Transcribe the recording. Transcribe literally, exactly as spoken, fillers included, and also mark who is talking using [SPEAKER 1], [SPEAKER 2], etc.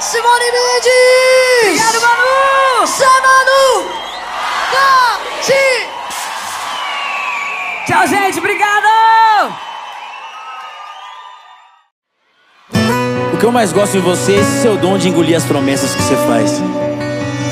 [SPEAKER 1] Simone Mendes!
[SPEAKER 2] Obrigado, Manu!
[SPEAKER 1] Só Manu! Cati!
[SPEAKER 2] Tchau, gente, obrigado!
[SPEAKER 3] O que eu mais gosto em você é esse seu dom de engolir as promessas que você faz.